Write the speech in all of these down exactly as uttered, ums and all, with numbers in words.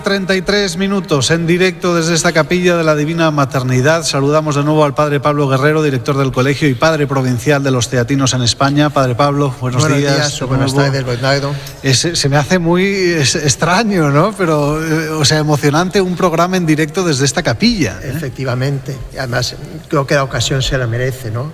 treinta y tres minutos en directo desde esta capilla de la Divina Maternidad. Saludamos de nuevo al Padre Pablo Guerrero, director del colegio y padre provincial de los teatinos en España. Padre Pablo, buenos, buenos días. días. Buenas tardes, Bernardo. Es, se me hace muy es, extraño, ¿no? Pero, eh, o sea, emocionante un programa en directo desde esta capilla, ¿eh? Efectivamente. Además, creo que la ocasión se la merece, ¿no?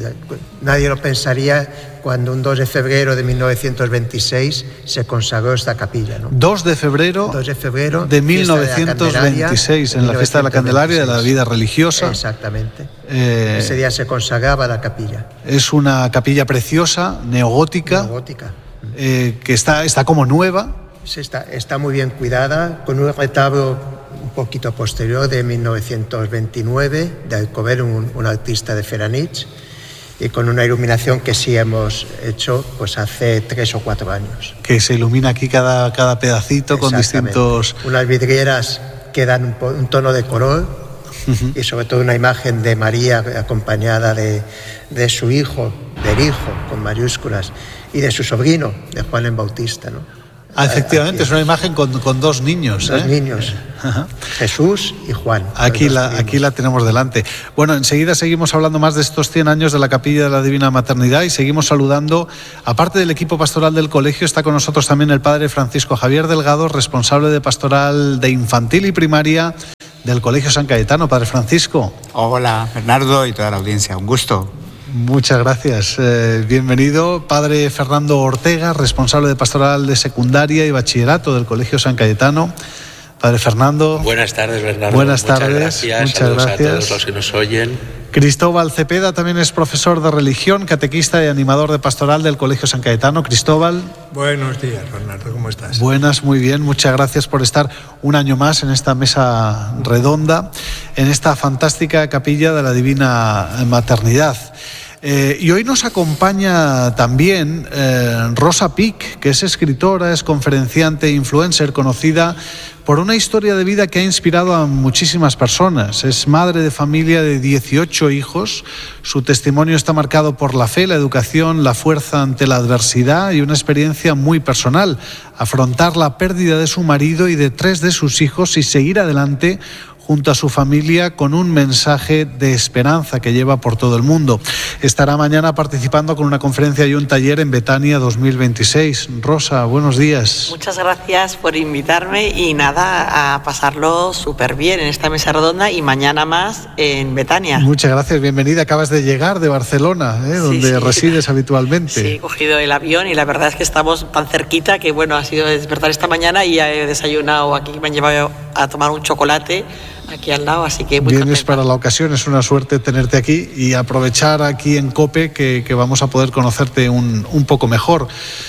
Nadie lo pensaría cuando un dos de febrero de mil novecientos veintiséis se consagró esta capilla, ¿no? dos de febrero, dos de febrero de mil novecientos veintiséis, en la fiesta de la Candelaria, de la vida religiosa. Exactamente. Eh, Ese día se consagraba la capilla. Es una capilla preciosa, neogótica, neogótica. Eh, que está, está como nueva. Sí, está, está muy bien cuidada, con un retablo un poquito posterior de mil novecientos veintinueve, de Alcover, un, un artista de Feranich, y con una iluminación que sí hemos hecho pues hace tres o cuatro años. Que se ilumina aquí cada, cada pedacito con distintos... Unas vidrieras que dan un, un tono de color, uh-huh. y sobre todo una imagen de María acompañada de, de su hijo, del hijo con mayúsculas, y de su sobrino, de Juan el Bautista, ¿no? Ah, efectivamente, es una imagen con, con dos niños. Dos ¿eh? niños, uh-huh. Jesús y Juan. Aquí la, aquí la tenemos delante. Bueno, enseguida seguimos hablando más de estos cien años de la Capilla de la Divina Maternidad y seguimos saludando, aparte del equipo pastoral del colegio, está con nosotros también el padre Francisco Javier Delgado, responsable de pastoral de infantil y primaria del Colegio San Cayetano. Padre Francisco. Hola, Bernardo y toda la audiencia, un gusto. Muchas gracias. Eh, bienvenido, padre Fernando Ortega, responsable de pastoral de secundaria y bachillerato del Colegio San Cayetano. Padre Fernando. Buenas tardes, Bernardo. Buenas Muchas tardes. Gracias. Muchas Saludos gracias a todos los que nos oyen. Cristóbal Cepeda también es profesor de religión, catequista y animador de pastoral del Colegio San Cayetano. Cristóbal. Buenos días, Bernardo, ¿cómo estás? Buenas, muy bien. Muchas gracias por estar un año más en esta mesa redonda, en esta fantástica capilla de la Divina Maternidad. Eh, y hoy nos acompaña también eh, Rosa Pic, que es escritora, es conferenciante e influencer, conocida por una historia de vida que ha inspirado a muchísimas personas. Es madre de familia de dieciocho hijos. Su testimonio está marcado por la fe, la educación, la fuerza ante la adversidad y una experiencia muy personal. Afrontar la pérdida de su marido y de tres de sus hijos y seguir adelante junto a su familia con un mensaje de esperanza que lleva por todo el mundo. Estará mañana participando con una conferencia y un taller en Betania dos mil veintiséis. Rosa, buenos días. Muchas gracias por invitarme y nada, a pasarlo súper bien en esta mesa redonda y mañana más en Betania. Muchas gracias, bienvenida. Acabas de llegar de Barcelona, ¿eh? Sí, donde sí. resides habitualmente. Sí, he cogido el avión y la verdad es que estamos tan cerquita que bueno, ha sido despertar esta mañana y ya he desayunado aquí, me han llevado a tomar un chocolate aquí al lado, así que muy Vienes contenta. para la ocasión, es una suerte tenerte aquí y aprovechar aquí en COPE que, que vamos a poder conocerte un, un poco mejor.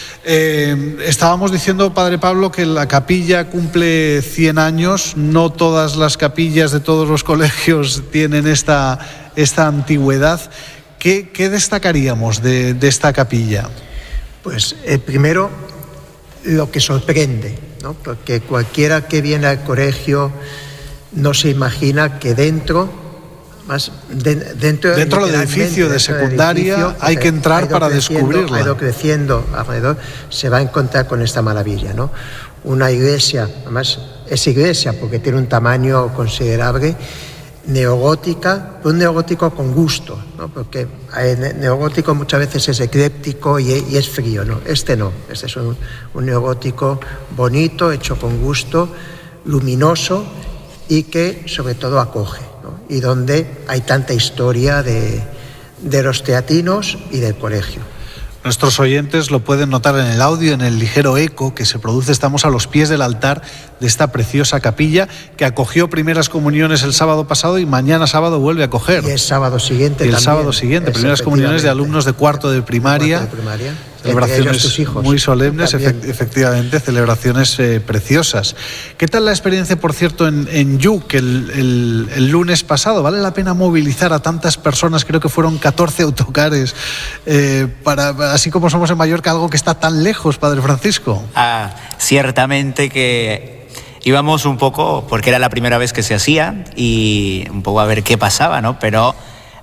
Eh, estábamos diciendo, Padre Pablo, que la capilla cumple cien años, no todas las capillas de todos los colegios tienen esta, esta antigüedad. ¿Qué, qué destacaríamos de, de esta capilla? Pues eh, primero, lo que sorprende, ¿no? Porque cualquiera que viene al colegio no se imagina que dentro, más de, dentro, dentro del edificio de secundaria edificio, hay que entrar para descubrirla. Ha ido creciendo alrededor, se va a encontrar con esta maravilla, ¿no? Una iglesia, además es iglesia porque tiene un tamaño considerable, neogótica, un neogótico con gusto, ¿no? Porque el neogótico muchas veces es ecléptico y, y es frío, ¿no? Este no, este es un, un neogótico bonito, hecho con gusto, luminoso, y que sobre todo acoge, ¿no? Y donde hay tanta historia de, de los teatinos y del colegio. Nuestros oyentes lo pueden notar en el audio, en el ligero eco que se produce. Estamos a los pies del altar de esta preciosa capilla que acogió primeras comuniones el sábado pasado y mañana sábado vuelve a acoger. Y el sábado siguiente y el también. sábado siguiente, primeras comuniones de alumnos de cuarto de primaria. Cuarto de primaria. Celebraciones muy solemnes, efect- efectivamente, celebraciones eh, preciosas. ¿Qué tal la experiencia, por cierto, en, en Lluc el, el, el lunes pasado? ¿Vale la pena movilizar a tantas personas? Creo que fueron catorce autocares, eh, para, así como somos en Mallorca, algo que está tan lejos, Padre Francisco. Ah, ciertamente que íbamos un poco, porque era la primera vez que se hacía, y un poco a ver qué pasaba, ¿no? Pero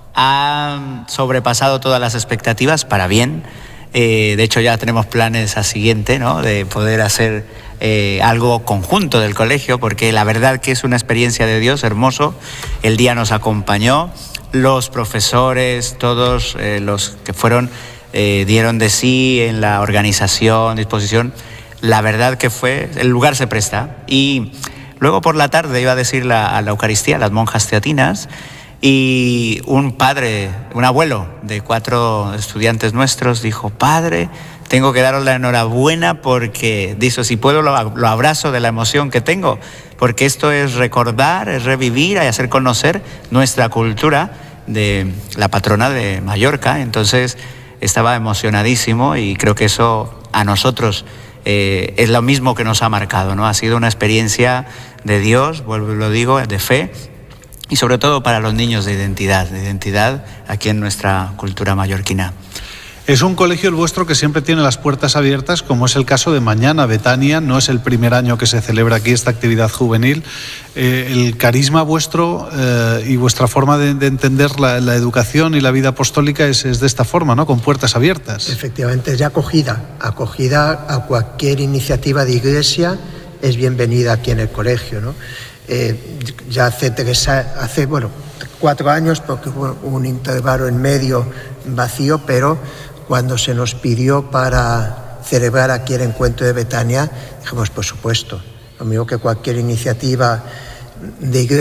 ha sobrepasado todas las expectativas para bien. Eh, de hecho ya tenemos planes a siguiente, ¿no? De poder hacer eh, algo conjunto del colegio, porque la verdad que es una experiencia de Dios hermoso. El día nos acompañó, los profesores, todos eh, los que fueron, eh, dieron de sí en la organización, disposición. La verdad que fue, el lugar se presta. Y luego por la tarde iba a decir la, a la Eucaristía, las monjas teatinas, y un padre, un abuelo de cuatro estudiantes nuestros dijo: padre, tengo que daros la enhorabuena porque, dice, si puedo lo, lo abrazo de la emoción que tengo, porque esto es recordar, es revivir, y hacer conocer nuestra cultura de la patrona de Mallorca. Entonces estaba emocionadísimo y creo que eso a nosotros eh, es lo mismo que nos ha marcado, ¿no? Ha sido una experiencia de Dios, vuelvo y lo digo, de fe, y sobre todo para los niños de identidad, de identidad aquí en nuestra cultura mallorquina. Es un colegio el vuestro que siempre tiene las puertas abiertas, como es el caso de mañana. Betania, no es el primer año que se celebra aquí esta actividad juvenil. Eh, el carisma vuestro eh, y vuestra forma de, de entender la, la educación y la vida apostólica es, es de esta forma, ¿no? Con puertas abiertas. Efectivamente, es de acogida. Acogida a cualquier iniciativa de iglesia es bienvenida aquí en el colegio, ¿no? Eh, ya hace, tres, hace bueno, cuatro años, porque hubo un intervalo en medio vacío, pero cuando se nos pidió para celebrar aquí el encuentro de Betania, dijimos, por supuesto, lo mismo que cualquier iniciativa de iglesia.